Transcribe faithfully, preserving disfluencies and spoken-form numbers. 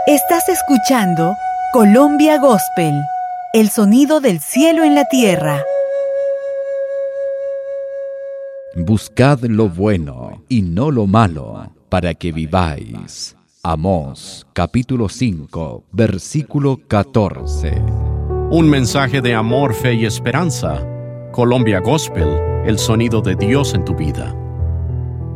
Estás escuchando Colombia Gospel, el sonido del cielo en la tierra. Buscad lo bueno y no lo malo, para que viváis. Amós, capítulo cinco, versículo catorce. Un mensaje de amor, fe y esperanza. Colombia Gospel, el sonido de Dios en tu vida.